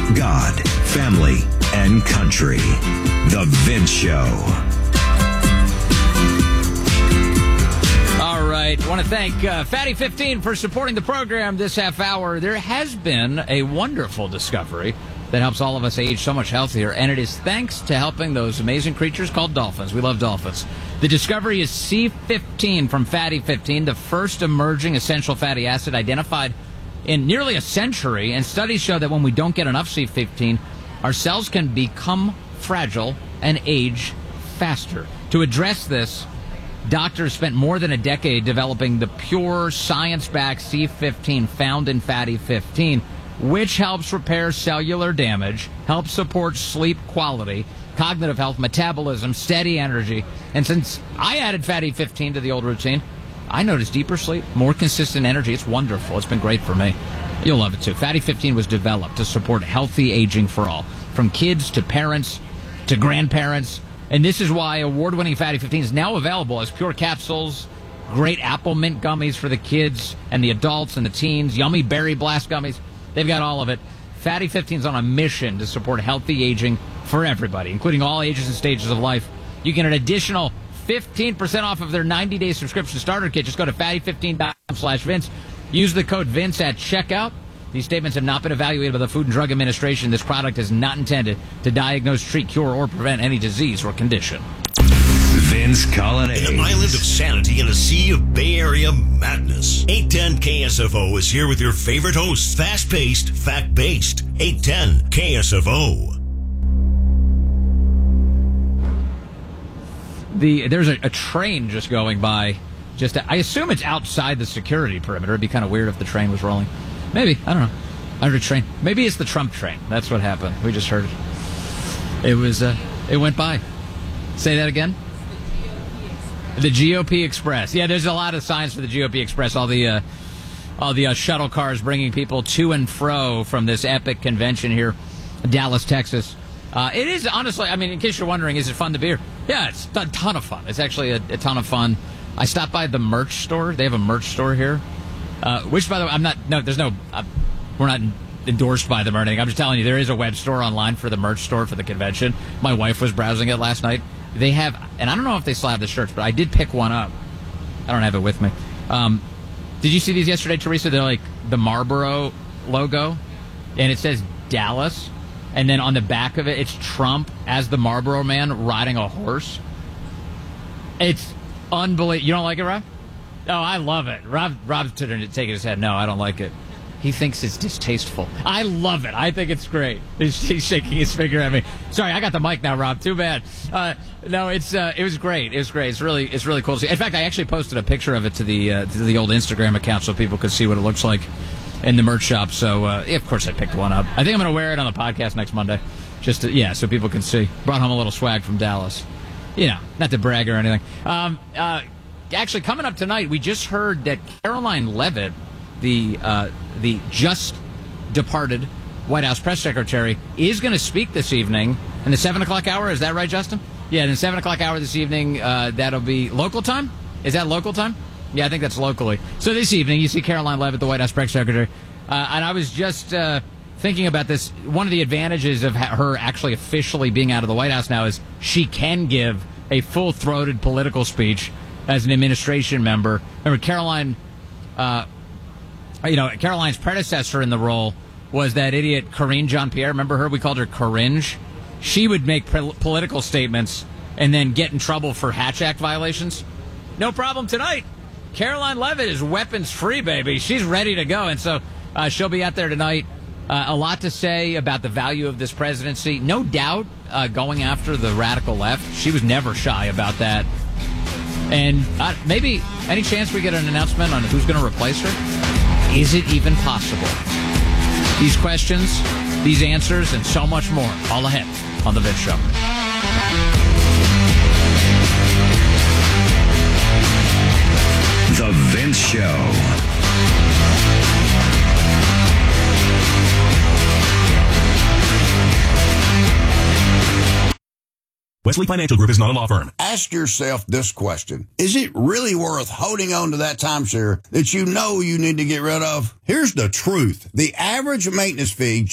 God, family, and country. The Vince Show. All right. I want to thank Fatty15 for supporting the program this half hour. There has been a wonderful discovery that helps all of us age so much healthier, and it is thanks to helping those amazing creatures called dolphins. We love dolphins. The discovery is C15 from Fatty15, the first emerging essential fatty acid identified in nearly a century, and studies show that when we don't get enough C15, our cells can become fragile and age faster. To address this, doctors spent more than a decade developing the pure, science-backed C15 found in Fatty 15, which helps repair cellular damage, helps support sleep quality, cognitive health, metabolism, steady energy. And since I added Fatty 15 to the old routine, I noticed deeper sleep, more consistent energy. It's wonderful. It's been great for me. You'll love it, too. Fatty 15 was developed to support healthy aging for all, from kids to parents to grandparents. And this is why award-winning Fatty 15 is now available as pure capsules, great apple mint gummies for the kids and the adults and the teens, yummy berry blast gummies. They've got all of it. Fatty 15 is on a mission to support healthy aging for everybody, including all ages and stages of life. You get an additional 15% off of their 90-day subscription starter kit. Just go to fatty15.com/Vince. Use the code Vince at checkout. These statements have not been evaluated by the Food and Drug Administration. This product is not intended to diagnose, treat, cure, or prevent any disease or condition. Vince Colonnade. An island of sanity in a sea of Bay Area madness. 810 KSFO is here with your favorite hosts. Fast-paced, fact-based. 810 KSFO. There's a train just going by. I assume it's outside the security perimeter. It'd be kind of weird if the train was rolling. Maybe. I don't know. I heard a train. Maybe it's the Trump train. That's what happened. We just heard it. It went by. Say that again? The GOP Express. Yeah, there's a lot of signs for the GOP Express. All the shuttle cars bringing people to and fro from this epic convention here, Dallas, Texas. It is, honestly, I mean, in case you're wondering, is it fun to be here? Yeah, it's a ton of fun. It's actually a ton of fun. I stopped by the merch store. They have a merch store here, which, by the way, we're not endorsed by them or anything. I'm just telling you, there is a web store online for the merch store for the convention. My wife was browsing it last night. They have, and I don't know if they still have the shirts, but I did pick one up. I don't have it with me. Did you see these yesterday, Teresa? They're like the Marlboro logo, and it says Dallas, and then on the back of it, it's Trump as the Marlboro man riding a horse. It's unbelievable. You don't like it, Rob? Oh, I love it. Rob's taking his head. No, I don't like it. He thinks it's distasteful. I love it. I think it's great. He's shaking his finger at me. Sorry, I got the mic now, Rob. Too bad. No, it was great. It was great. It's really cool to see. In fact, I actually posted a picture of it to the old Instagram account so people could see what it looks like in the merch shop. So, of course, I picked one up. I think I'm going to wear it on the podcast next Monday, just to, so people can see. Brought home a little swag from Dallas. Not to brag or anything. Actually, coming up tonight, we just heard that Caroline Leavitt, the just departed White House press secretary, is going to speak this evening in the 7 o'clock hour. Is that right, Justin? Yeah, in the 7 o'clock hour this evening, that'll be local time? Is that local time? Yeah, I think that's locally. So this evening, you see Caroline Leavitt, the White House press secretary. And I was just thinking about this. One of the advantages of her actually officially being out of the White House now is she can give a full-throated political speech as an administration member. Remember, Caroline... Caroline's predecessor in the role was that idiot Karine Jean-Pierre. Remember her? We called her Coringe. She would make political statements and then get in trouble for Hatch Act violations. No problem tonight. Caroline Leavitt is weapons free, baby. She's ready to go. And so she'll be out there tonight. A lot to say about the value of this presidency. No doubt going after the radical left. She was never shy about that. And maybe any chance we get an announcement on who's going to replace her? Is it even possible? These questions, these answers, and so much more, all ahead on The Vince Show. The Vince Show. Wesley Financial Group is not a law firm. Ask yourself this question. Is it really worth holding on to that timeshare that you know you need to get rid of? Here's the truth. The average maintenance fee